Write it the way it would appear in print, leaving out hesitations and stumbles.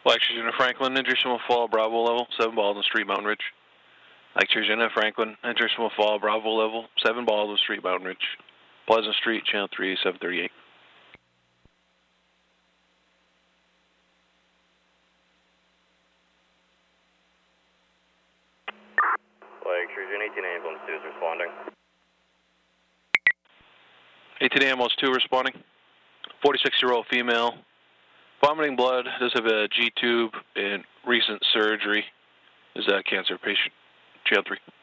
Virginia Franklin, interest will fall, Bravo level, 7 ball on the street, Mountain Ridge. Virginia Franklin, interest will fall, Bravo level, 7 ball on the street, Mountain Ridge. Pleasant Street, channel 3, 738. Virginia 18 ambulance 2 is responding. 18 ambulance 2 responding. 46-year-old female. Vomiting blood, does have a G-tube and recent surgery. Is a cancer patient. Channel 3.